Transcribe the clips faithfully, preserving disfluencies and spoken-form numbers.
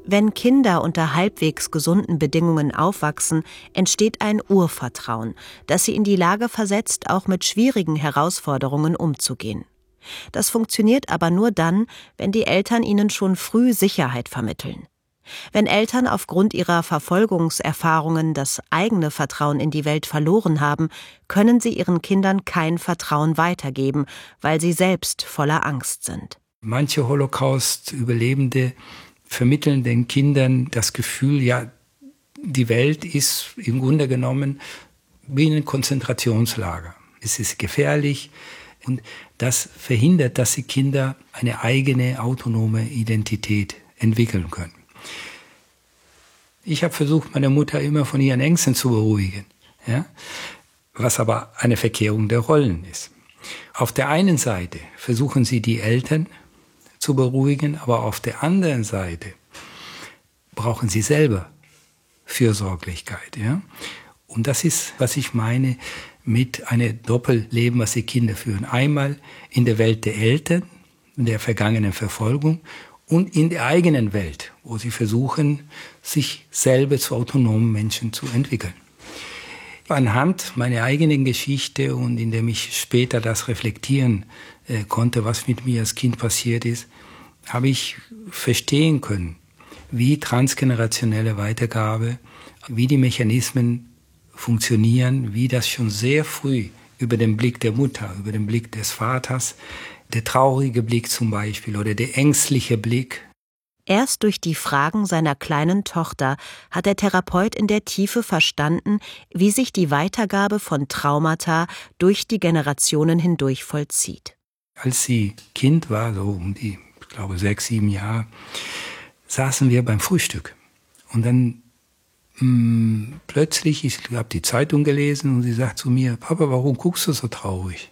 Wenn Kinder unter halbwegs gesunden Bedingungen aufwachsen, entsteht ein Urvertrauen, das sie in die Lage versetzt, auch mit schwierigen Herausforderungen umzugehen. Das funktioniert aber nur dann, wenn die Eltern ihnen schon früh Sicherheit vermitteln. Wenn Eltern aufgrund ihrer Verfolgungserfahrungen das eigene Vertrauen in die Welt verloren haben, können sie ihren Kindern kein Vertrauen weitergeben, weil sie selbst voller Angst sind. Manche Holocaust-Überlebende vermitteln den Kindern das Gefühl, ja, die Welt ist im Grunde genommen wie ein Konzentrationslager. Es ist gefährlich und das verhindert, dass die Kinder eine eigene autonome Identität entwickeln können. Ich habe versucht, meine Mutter immer von ihren Ängsten zu beruhigen, ja? Was aber eine Verkehrung der Rollen ist. Auf der einen Seite versuchen sie, die Eltern zu beruhigen, aber auf der anderen Seite brauchen sie selber Fürsorglichkeit. Ja? Und das ist, was ich meine mit einem Doppelleben, was die Kinder führen. Einmal in der Welt der Eltern, in der vergangenen Verfolgung, und in der eigenen Welt, wo sie versuchen, sich selber zu autonomen Menschen zu entwickeln. Anhand meiner eigenen Geschichte und indem ich später das reflektieren äh, konnte, was mit mir als Kind passiert ist, habe ich verstehen können, wie transgenerationelle Weitergabe, wie die Mechanismen funktionieren, wie das schon sehr früh über den Blick der Mutter, über den Blick des Vaters, der traurige Blick zum Beispiel oder der ängstliche Blick. Erst durch die Fragen seiner kleinen Tochter hat der Therapeut in der Tiefe verstanden, wie sich die Weitergabe von Traumata durch die Generationen hindurch vollzieht. Als sie Kind war, so um die, ich glaube, sechs, sieben Jahre, saßen wir beim Frühstück. Und dann mh, plötzlich, ich habe die Zeitung gelesen und sie sagt zu mir, Papa, warum guckst du so traurig?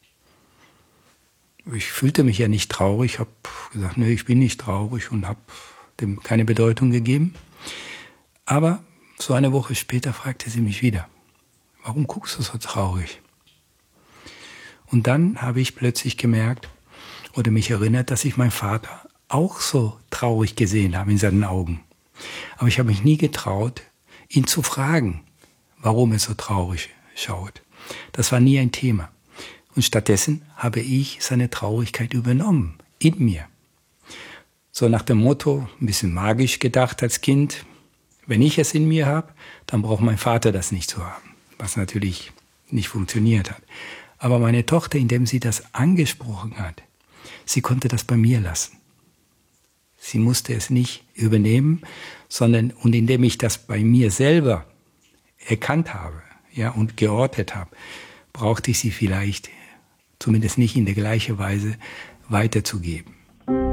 Ich fühlte mich ja nicht traurig, habe gesagt, nee, ich bin nicht traurig und habe dem keine Bedeutung gegeben. Aber so eine Woche später fragte sie mich wieder, warum guckst du so traurig? Und dann habe ich plötzlich gemerkt oder mich erinnert, dass ich meinen Vater auch so traurig gesehen habe in seinen Augen. Aber ich habe mich nie getraut, ihn zu fragen, warum er so traurig schaut. Das war nie ein Thema. Und stattdessen habe ich seine Traurigkeit übernommen, in mir. So nach dem Motto, ein bisschen magisch gedacht als Kind, wenn ich es in mir habe, dann braucht mein Vater das nicht zu haben. Was natürlich nicht funktioniert hat. Aber meine Tochter, indem sie das angesprochen hat, sie konnte das bei mir lassen. Sie musste es nicht übernehmen, sondern, und indem ich das bei mir selber erkannt habe, ja, und geortet habe, brauchte ich sie vielleicht zumindest nicht in der gleichen Weise weiterzugeben.